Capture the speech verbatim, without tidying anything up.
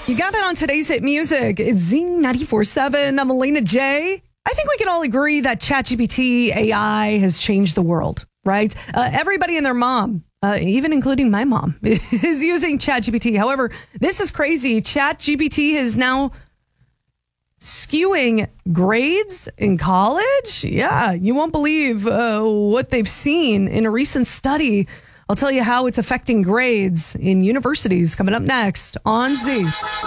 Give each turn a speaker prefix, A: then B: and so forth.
A: You got it on today's hit music. It's Zing ninety-four point seven. I'm Elena J. I think we can all agree that ChatGPT A I has changed the world, right? Uh, everybody and their mom, uh, even including my mom, is using ChatGPT. However, this is crazy. ChatGPT is now skewing grades in college. Yeah, you won't believe uh, what they've seen in a recent study. I'll tell you how it's affecting grades in universities coming up next on Z.